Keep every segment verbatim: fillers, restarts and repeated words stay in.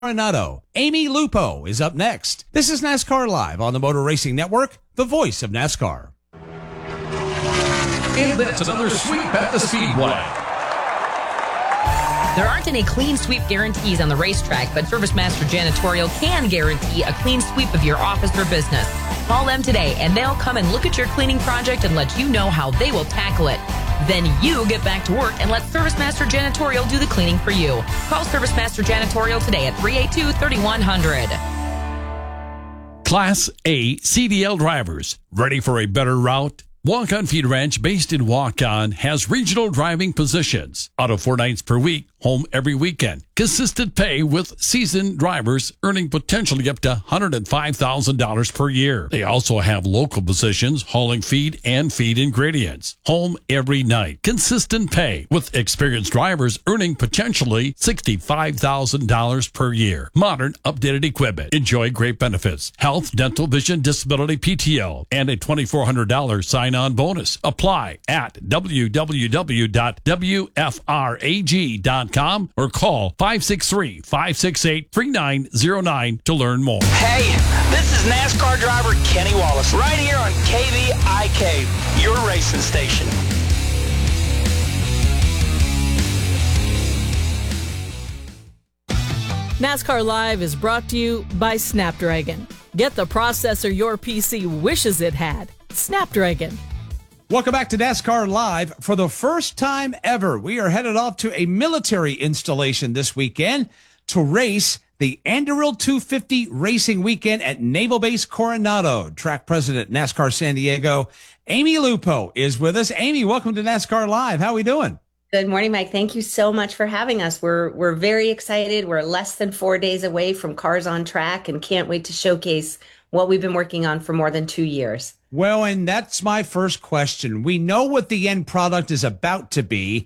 Coronado. Amy Lupo is up next. This is NASCAR Live on the Motor Racing Network, the voice of NASCAR. And that's another sweep at the Speedway. There aren't any clean sweep guarantees on the racetrack, but ServiceMaster Janitorial can guarantee a clean sweep of your office or business. Call them today, and they'll come and look at your cleaning project and let you know how they will tackle it. Then you get back to work and let ServiceMaster Janitorial do the cleaning for you. Call ServiceMaster Janitorial today at three eight two, three one zero zero. Class A C D L drivers, ready for a better route? Walk-On Feed Ranch, based in Walk-On, has regional driving positions. Out of four nights per week, home every weekend. Consistent pay with seasoned drivers earning potentially up to one hundred five thousand dollars per year. They also have local positions hauling feed and feed ingredients. Home every night. Consistent pay with experienced drivers earning potentially sixty-five thousand dollars per year. Modern, updated equipment. Enjoy great benefits. Health, dental, vision, disability, P T O, and a twenty-four hundred dollars sign-on bonus. Apply at w w w dot w f rag dot com or call five six three, five six eight, three nine zero nine to learn more. Hey, this is NASCAR driver Kenny Wallace, right here on K V I K, your racing station. NASCAR Live is brought to you by Snapdragon. Get the processor your P C wishes it had. Snapdragon. Welcome back to NASCAR Live. For the first time ever, we are headed off to a military installation this weekend to race the Anduril two fifty Racing Weekend at Naval Base Coronado. Track president, NASCAR San Diego, Amy Lupo is with us. Amy, welcome to NASCAR Live. How are we doing? Good morning, Mike. Thank you so much for having us. We're we're very excited. We're less than four days away from Cars on Track and can't wait to showcase what we've been working on for more than two years. Well, and that's my first question. We know what the end product is about to be.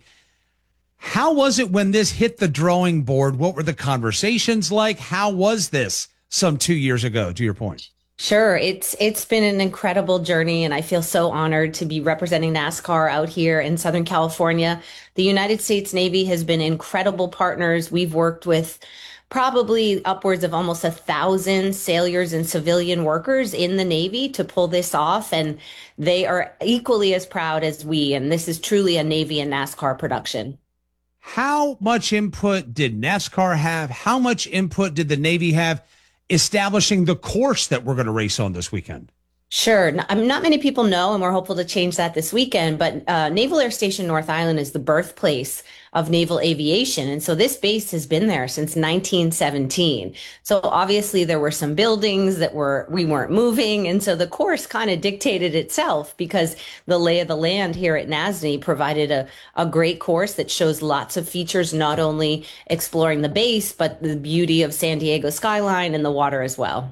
How was it when this hit the drawing board? What were the conversations like? How was this some two years ago, to your point? Sure. It's it's been an incredible journey, and I feel so honored to be representing NASCAR out here in Southern California. The United States Navy has been incredible partners. We've worked with probably upwards of almost a thousand sailors and civilian workers in the Navy to pull this off, and they are equally as proud as we, and this is truly a Navy and NASCAR production. How much input did NASCAR have? How much input did the Navy have establishing the course that we're going to race on this weekend? Sure. Not, not many people know, and we're hopeful to change that this weekend, but uh, Naval Air Station North Island is the birthplace of naval aviation. And so this base has been there since nineteen seventeen. So obviously there were some buildings that were, we weren't moving. And so the course kind of dictated itself because the lay of the land here at N A S N Y provided a, a great course that shows lots of features, not only exploring the base, but the beauty of San Diego skyline and the water as well.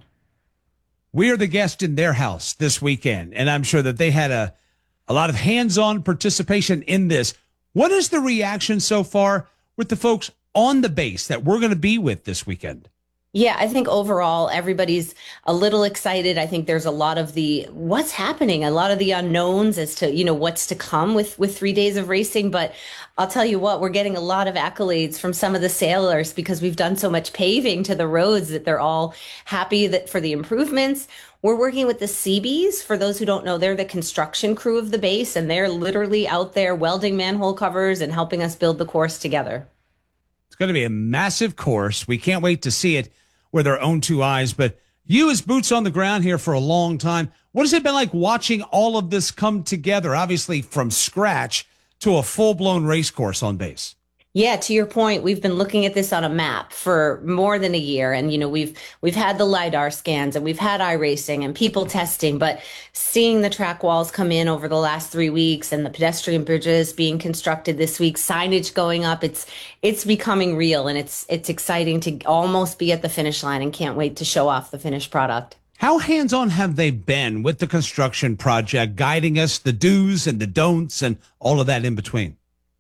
We are the guest in their house this weekend, and I'm sure that they had a, a lot of hands-on participation in this. What is the reaction so far with the folks on the base that we're going to be with this weekend? Yeah, I think overall everybody's a little excited. I think there's a lot of the what's happening, a lot of the unknowns as to, you know, what's to come with, with three days of racing. But I'll tell you what, we're getting a lot of accolades from some of the sailors because we've done so much paving to the roads that they're all happy that for the improvements. We're working with the Seabees. For those who don't know, they're the construction crew of the base, and they're literally out there welding manhole covers and helping us build the course together. It's going to be a massive course. We can't wait to see it with our own two eyes. But you as boots on the ground here for a long time, what has it been like watching all of this come together, obviously from scratch to a full-blown race course on base? Yeah, to your point, we've been looking at this on a map for more than a year. And, you know, we've we've had the LiDAR scans and we've had iRacing and people testing, but seeing the track walls come in over the last three weeks and the pedestrian bridges being constructed this week, signage going up, it's it's becoming real, and it's it's exciting to almost be at the finish line and can't wait to show off the finished product. How hands-on have they been with the construction project, guiding us, the do's and the don'ts and all of that in between?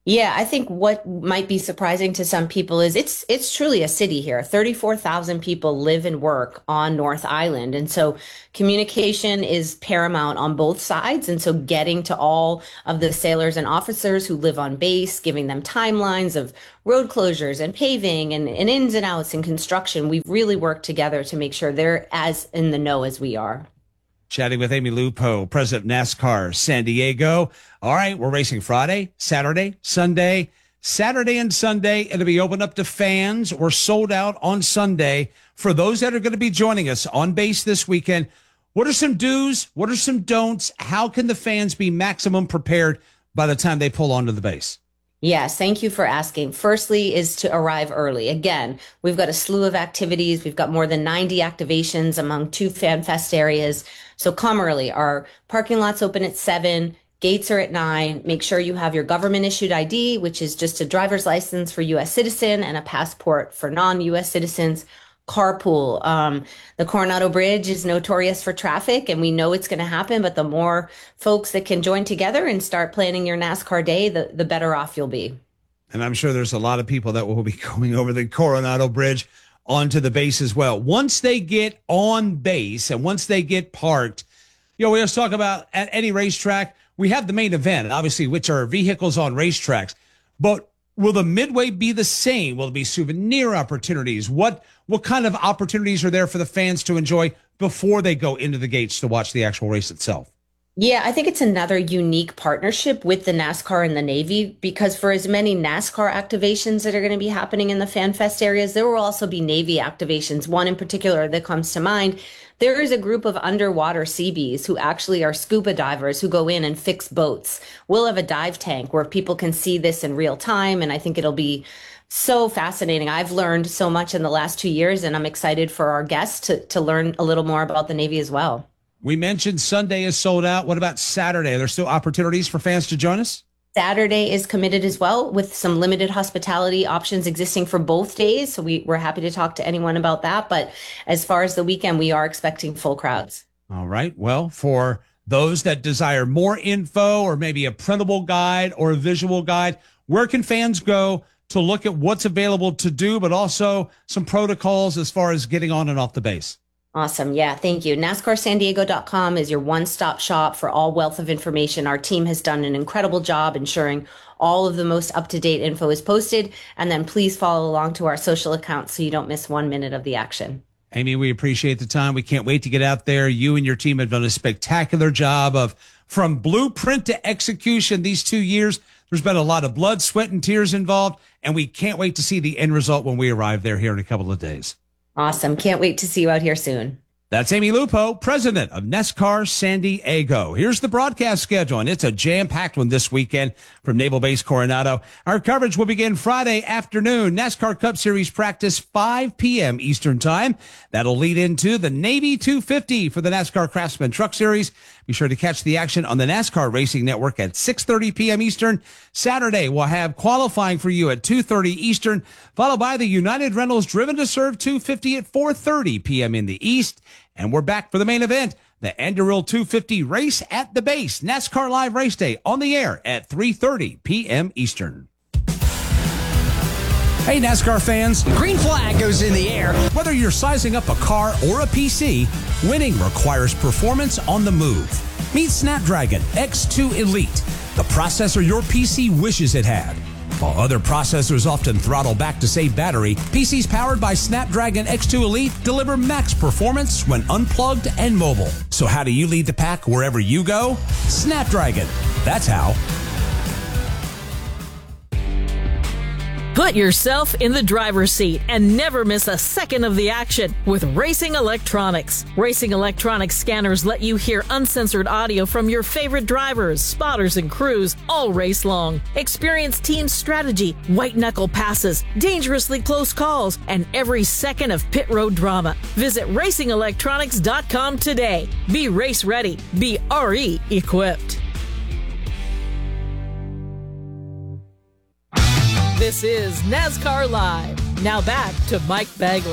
Yeah, I think what might be surprising to some people is it's it's truly a city here. thirty-four thousand people live and work on North Island. And so communication is paramount on both sides. And so getting to all of the sailors and officers who live on base, giving them timelines of road closures and paving and, and ins and outs and construction, we've really worked together to make sure they're as in the know as we are. Chatting with Amy Lupo, president of NASCAR San Diego. All right, we're racing Friday, Saturday, Sunday. Saturday and Sunday, it'll be open up to fans. We're sold out on Sunday. For those that are going to be joining us on base this weekend, what are some do's? What are some don'ts? How can the fans be maximum prepared by the time they pull onto the base? Yes, thank you for asking. Firstly is to arrive early. Again, we've got a slew of activities. We've got more than ninety activations among two fan fest areas. So come early. Our parking lots open at seven. Gates are at nine. Make sure you have your government issued I D, which is just a driver's license for U S citizen and a passport for non-U S citizens. Carpool. Um, the Coronado Bridge is notorious for traffic, and we know it's going to happen, but the more folks that can join together and start planning your NASCAR day, the, the better off you'll be. And I'm sure there's a lot of people that will be going over the Coronado Bridge onto the base as well. Once they get on base and once they get parked, you know, we always talk about at any racetrack, we have the main event, obviously, which are vehicles on racetracks. But will the midway be the same? Will it be souvenir opportunities? What what kind of opportunities are there for the fans to enjoy before they go into the gates to watch the actual race itself? Yeah, I think it's another unique partnership with the NASCAR and the Navy, because for as many NASCAR activations that are going to be happening in the Fan Fest areas, there will also be Navy activations. One in particular that comes to mind, there is a group of underwater Seabees who actually are scuba divers who go in and fix boats. We'll have a dive tank where people can see this in real time, and I think it'll be so fascinating. I've learned so much in the last two years, and I'm excited for our guests to, to learn a little more about the Navy as well. We mentioned Sunday is sold out. What about Saturday? Are there still opportunities for fans to join us? Saturday is committed as well, with some limited hospitality options existing for both days. So we, we're happy to talk to anyone about that. But as far as the weekend, we are expecting full crowds. All right. Well, for those that desire more info or maybe a printable guide or a visual guide, where can fans go to look at what's available to do, but also some protocols as far as getting on and off the base? Awesome. Yeah, thank you. NASCAR San Diego dot com is your one-stop shop for all wealth of information. Our team has done an incredible job ensuring all of the most up-to-date info is posted. And then please follow along to our social accounts so you don't miss one minute of the action. Amy, we appreciate the time. We can't wait to get out there. You and your team have done a spectacular job of from blueprint to execution these two years. There's been a lot of blood, sweat, and tears involved, and we can't wait to see the end result when we arrive there here in a couple of days. Awesome. Can't wait to see you out here soon. That's Amy Lupo, president of NASCAR San Diego. Here's the broadcast schedule, and it's a jam-packed one this weekend from Naval Base Coronado. Our coverage will begin Friday afternoon. NASCAR Cup Series practice, five p.m. Eastern Time. That'll lead into the Navy two fifty for the NASCAR Craftsman Truck Series. Be sure to catch the action on the NASCAR Racing Network at six thirty p.m. Eastern. Saturday, we'll have qualifying for you at two thirty Eastern, followed by the United Rentals Driven to Serve two fifty at four thirty p.m. in the East. And we're back for the main event, the Anduril two fifty race at the base. NASCAR Live Race Day on the air at three thirty p.m. Eastern. Hey, NASCAR fans. Green flag goes in the air. Whether you're sizing up a car or a P C, winning requires performance on the move. Meet Snapdragon X two Elite, the processor your P C wishes it had. While other processors often throttle back to save battery, P Cs powered by Snapdragon X two Elite deliver max performance when unplugged and mobile. So how do you lead the pack wherever you go? Snapdragon. That's how. Put yourself in the driver's seat and never miss a second of the action with Racing Electronics. Racing Electronics scanners let you hear uncensored audio from your favorite drivers, spotters, and crews all race long. Experience team strategy, white-knuckle passes, dangerously close calls, and every second of pit road drama. Visit racing electronics dot com today. Be race ready. Be R E equipped. This is NASCAR Live. Now back to Mike Bagley.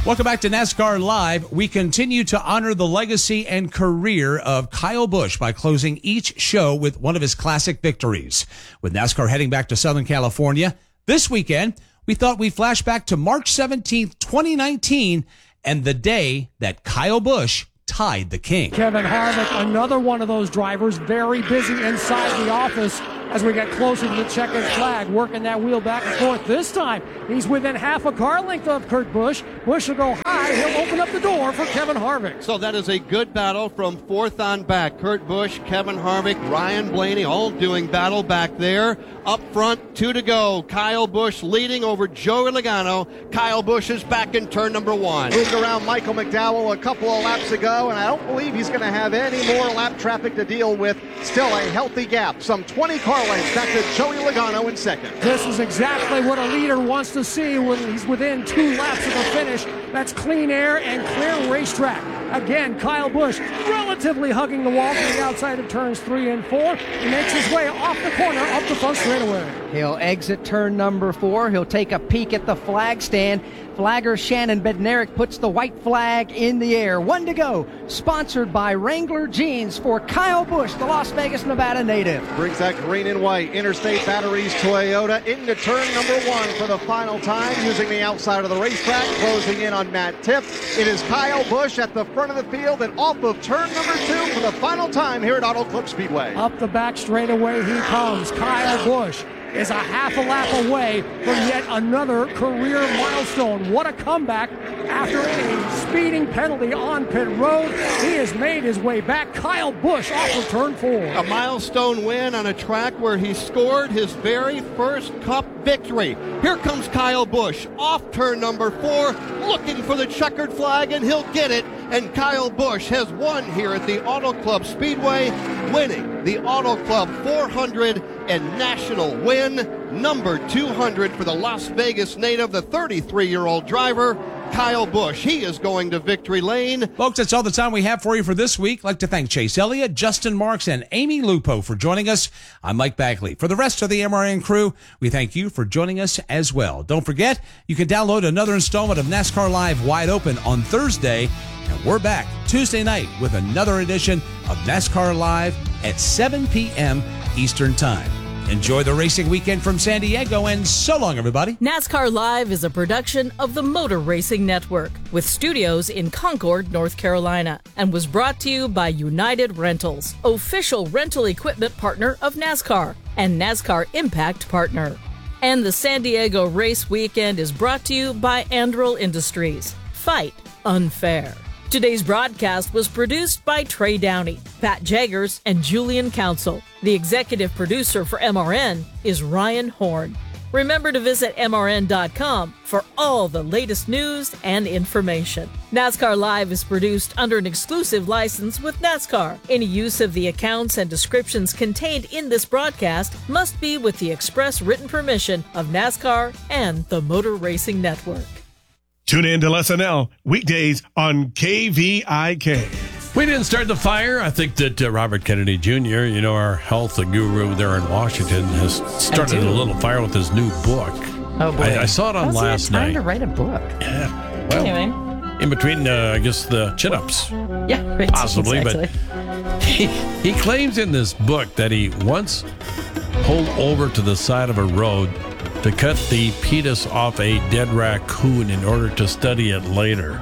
Welcome back to NASCAR Live. We continue to honor the legacy and career of Kyle Busch by closing each show with one of his classic victories. With NASCAR heading back to Southern California this weekend, we thought we'd flash back to March seventeenth, twenty nineteen, and the day that Kyle Busch tied the king. Kevin Harvick, another one of those drivers, very busy inside the office as we get closer to the checkered flag, working that wheel back and forth. This time, he's within half a car length of Kurt Busch. Busch will go high. He'll open up the door for Kevin Harvick. So that is a good battle from fourth on back. Kurt Busch, Kevin Harvick, Ryan Blaney all doing battle back there. Up front, two to go. Kyle Busch leading over Joey Logano. Kyle Busch is back in turn number one. Moved around Michael McDowell a couple of laps ago, and I don't believe he's going to have any more lap traffic to deal with. Still a healthy gap. Some twenty car lengths back to Joey Logano in second. This is exactly what a leader wants to see when he's within two laps of the finish. That's clean air and clear racetrack. Again, Kyle Busch relatively hugging the wall to the outside of turns three and four. He makes his way off the corner, up the front straightaway. He'll exit turn number four. He'll take a peek at the flag stand. Flagger Shannon Bednarik puts the white flag in the air. One to go. Sponsored by Wrangler Jeans for Kyle Busch, the Las Vegas, Nevada native. Brings that green and white Interstate Batteries Toyota into turn number one for the final time, using the outside of the racetrack, closing in on Matt Tiff. It is Kyle Busch at the front of the field and off of turn number two for the final time here at Auto Club Speedway. Up the back straightaway he comes. Kyle Busch is a half a lap away from yet another career milestone. What a comeback after a speeding penalty on pit road. He has made his way back. Kyle Busch off of turn four. A milestone win on a track where he scored his very first Cup victory. Here comes Kyle Busch off turn number four, looking for the checkered flag, and he'll get it. And Kyle Busch has won here at the Auto Club Speedway, winning the Auto Club four hundred and national win, number two hundred for the Las Vegas native, the thirty-three-year-old driver, Kyle Busch. He is going to victory lane. Folks, that's all the time we have for you for this week. I'd like to thank Chase Elliott, Justin Marks, and Amy Lupo for joining us. I'm Mike Bagley. For the rest of the M R N crew, we thank you for joining us as well. Don't forget, you can download another installment of NASCAR Live Wide Open on Thursday. And we're back Tuesday night with another edition of NASCAR Live at seven p.m. Eastern Time. Enjoy the racing weekend from San Diego, and so long, everybody. NASCAR Live is a production of the Motor Racing Network with studios in Concord, North Carolina, and was brought to you by United Rentals, official rental equipment partner of NASCAR and NASCAR Impact partner. And the San Diego Race Weekend is brought to you by Anduril Industries. Fight unfair. Today's broadcast was produced by Trey Downey, Pat Jaggers, and Julian Council. The executive producer for M R N is Ryan Horn. Remember to visit M R N dot com for all the latest news and information. NASCAR Live is produced under an exclusive license with NASCAR. Any use of the accounts and descriptions contained in this broadcast must be with the express written permission of NASCAR and the Motor Racing Network. Tune in to L S N L weekdays on K V I K. We didn't start the fire. I think that uh, Robert Kennedy Junior, you know, our health guru there in Washington, has started a little fire with his new book. Oh, boy. I, I saw it on How's last he have time night. to write a book? Yeah. Well, Anyway. in between, uh, I guess, the chin-ups. Yeah, right. Possibly, exactly. but he, he claims in this book that he once pulled over to the side of a road to cut the pedis off a dead raccoon in order to study it later.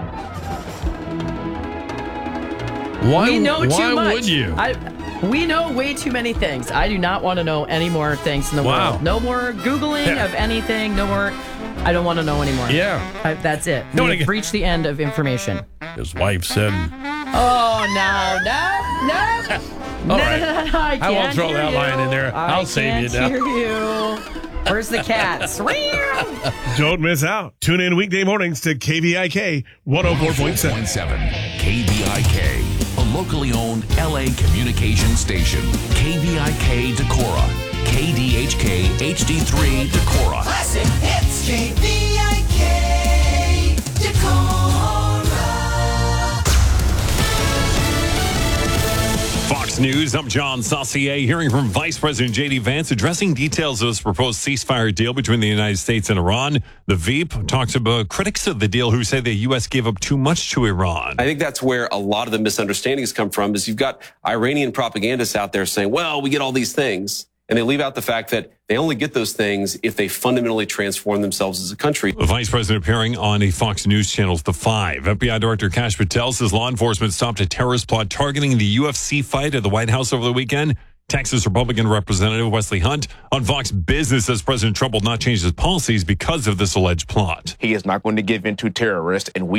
Why, we know why too much. would you? I, we know way too many things. I do not want to know any more things in the Wow. world. No more Googling Yeah. of anything. No more. I don't want to know anymore. Yeah. I, that's it. No, We I- have reached the end of information. His wife said, Oh, no, no, no. All no, right. no, no, no, I, I can't won't throw hear that you. line in there. I I'll save you can't now. hear you. Where's the cats? Don't miss out. Tune in weekday mornings to K V I K one oh four point seven. K V I K, a locally owned L A communication station. K V I K Decorah, K D H K H D three Decorah. Classic hits, K V I K Decorah. Fox News, I'm John Saucier, hearing from Vice President J D Vance addressing details of this proposed ceasefire deal between the United States and Iran. The V P talks about critics of the deal who say the U S gave up too much to Iran. I think that's where a lot of the misunderstandings come from, is you've got Iranian propagandists out there saying, well, we get all these things. And they leave out the fact that they only get those things if they fundamentally transform themselves as a country. The vice president appearing on a Fox News channel's The Five. F B I Director Kash Patel says law enforcement stopped a terrorist plot targeting the U F C fight at the White House over the weekend. Texas Republican Representative Wesley Hunt on Fox Business says President Trump will not change his policies because of this alleged plot. He is not going to give in to terrorists, and we